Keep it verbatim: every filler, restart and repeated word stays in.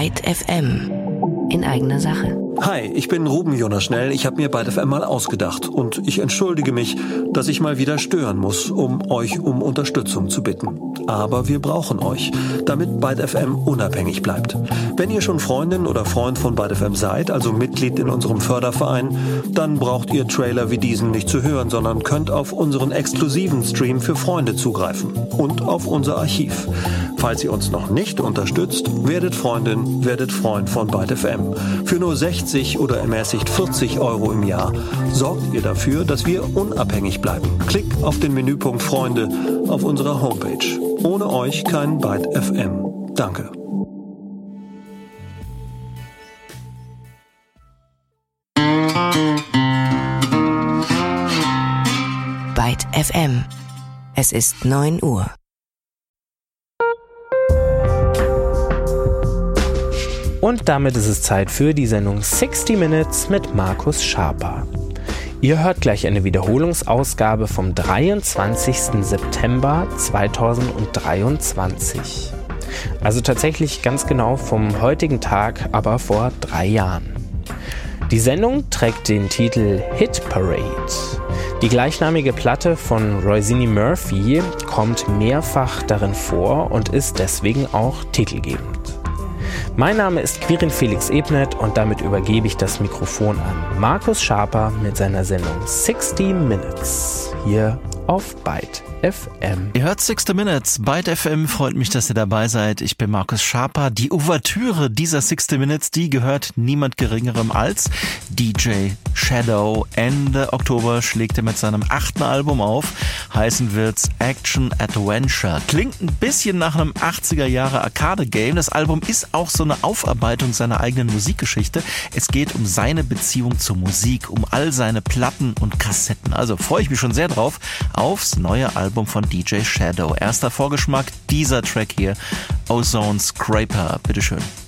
Byte F M. In eigener Sache. Hi, ich bin Ruben Jonas Schnell. Ich habe mir Byte F M mal ausgedacht und ich entschuldige mich, dass ich mal wieder stören muss, um euch um Unterstützung zu bitten. Aber wir brauchen euch, damit Byte F M unabhängig bleibt. Wenn ihr schon Freundin oder Freund von Byte F M seid, also Mitglied in unserem Förderverein, dann braucht ihr Trailer wie diesen nicht zu hören, sondern könnt auf unseren exklusiven Stream für Freunde zugreifen und auf unser Archiv. Falls ihr uns noch nicht unterstützt, werdet Freundin, werdet Freund von Byte F M. Für nur sechzig oder ermäßigt vierzig Euro im Jahr sorgt ihr dafür, dass wir unabhängig bleiben. Klick auf den Menüpunkt Freunde auf unserer Homepage. Ohne euch kein Byte F M. Danke. Byte F M. Es ist neun Uhr. Und damit ist es Zeit für die Sendung sixty Minutes mit Markus Schaper. Ihr hört gleich eine Wiederholungsausgabe vom dreiundzwanzigsten September zweitausenddreiundzwanzig. Also tatsächlich ganz genau vom heutigen Tag, aber vor drei Jahren. Die Sendung trägt den Titel Hit Parade. Die gleichnamige Platte von Roisin Murphy kommt mehrfach darin vor und ist deswegen auch titelgebend. Mein Name ist Quirin Felix Ebnet und damit übergebe ich das Mikrofon an Markus Schaper mit seiner Sendung sixty Minutes hier auf Byte F M. Ihr hört sixty Minutes, Byte F M, freut mich, dass ihr dabei seid. Ich bin Markus Schaper. Die Ouvertüre dieser sixty Minutes, die gehört niemand Geringerem als D J Shadow. Ende Oktober schlägt er mit seinem achten Album auf. Heißen wird's Action Adventure. Klingt ein bisschen nach einem achtziger Jahre Arcade-Game. Das Album ist auch so eine Aufarbeitung seiner eigenen Musikgeschichte. Es geht um seine Beziehung zur Musik, um all seine Platten und Kassetten. Also freue ich mich schon sehr drauf aufs neue Album von D J Shadow. Erster Vorgeschmack, dieser Track hier, Ozone Scraper. Bitteschön.